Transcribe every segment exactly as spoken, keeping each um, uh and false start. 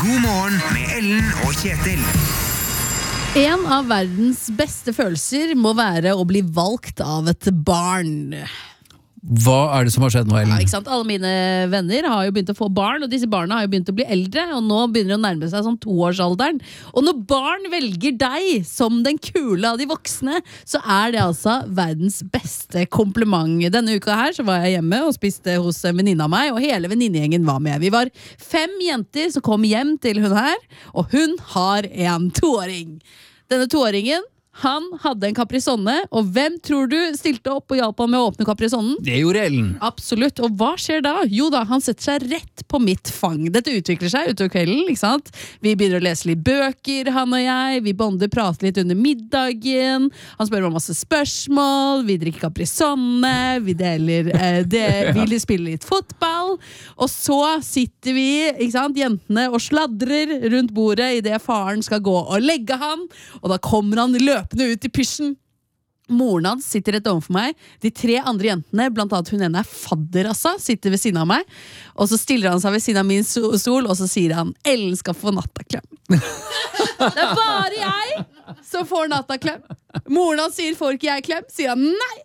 God morgen med Ellen og Kjetil. En av verdens beste følelser må være å bli valgt av et barn. Hva er det som har skjedd nå, Ellen? Ja, ikke sant? Alle mine venner har jo begynt å få barn, og disse barna har jo begynt å bli eldre, og nå begynner det å nærme seg sånn toårsalderen. Og når barn velger deg som den kule av de voksne, så er det altså verdens beste kompliment. Denne uka her så var jeg hjemme og spiste hos en venninne av meg, og hele venninnegjengen var med. Vi var fem jenter som kom hjem til hun her, og hun har en toåring. Denne toåringen, han hadde en Capri-Sonne, og hvem tror du stilte opp og hjalp han med å åpne Capri-Sonnen? Det gjorde Ellen. Absolutt, og hva skjer da? Jo da, han setter seg rett på mitt fang. Dette utvikler seg utover kvelden, ikke sant? Vi begynner å lese litt bøker, han og jeg, vi bonder, prater litt under middagen, han spør om masse spørsmål, vi drikker Capri-Sonne, vi deler, eh, det, vi spiller litt fotball, og så sitter vi, ikke sant, jentene og sladrer rundt bordet i det faren skal gå og legge han, og da kommer han løpende ut i pysjen. Moren hans sitter rett overfor meg. De tre andre jentene, blant annet hun ene er fadder altså, sitter ved siden av meg. Og så stiller han seg ved siden av min stol, og så sier han, Ellen skal få nattaklem. Det er bare jeg som får nattaklem. Moren hans sier, får ikke jeg klem? Sier han, nei.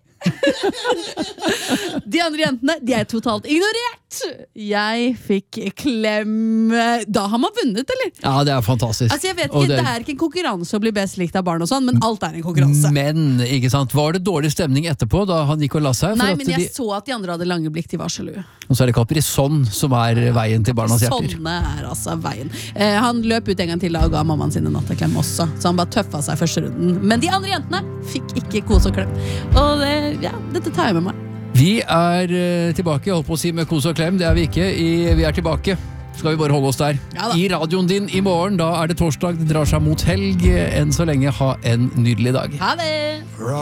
De andre jentene, de er totalt ignorert. Jeg fikk klem. Da har man vunnet, eller? Ja, det er fantastisk. Altså jeg vet ikke, det... det er ikke en konkurranse å bli best likt av barn og sånn, men alt er en konkurranse. Men, ikke sant, var det dårlig stemning etterpå da han gikk og la seg? Nei, men jeg de... så at de andre hadde lange blikk, de var sjalu. Og så er det Capri-Sonne som er veien til barnas hjerter. Sånne er altså veien. eh, Han løp ut en gang til da og ga mammaen sin en nattaklem også, så han bare tøffa seg første runden. Men de andre jentene fikk ikke kos og klem. Og det, ja, dette tar jeg med meg. Vi er uh, tilbake, jeg holdt på å si med kos og klem. Det er vi ikke, I, vi er tilbake. Skal vi bare holde oss der. Ja, I radioen din i morgen, da er det torsdag, det drar seg mot helg. Enn så lenge, ha en nydelig dag. Ha det!